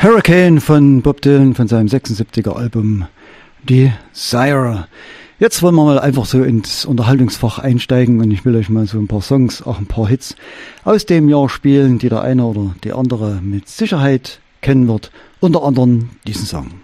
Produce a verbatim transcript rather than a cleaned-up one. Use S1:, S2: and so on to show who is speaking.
S1: Hurricane von Bob Dylan von seinem sechsundsiebziger Album Desire. Jetzt wollen wir mal einfach so ins Unterhaltungsfach einsteigen und ich will euch mal so ein paar Songs, auch ein paar Hits aus dem Jahr spielen, die der eine oder die andere mit Sicherheit kennen wird. Unter anderem diesen Song.